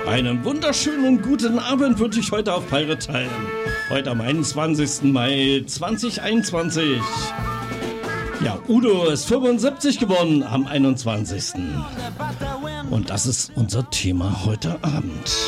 Einen wunderschönen guten Abend wünsche ich heute auf Pirate Time. Heute am 21. Mai 2021. Ja, Udo ist 75 geworden am 21. Und das ist unser Thema heute Abend.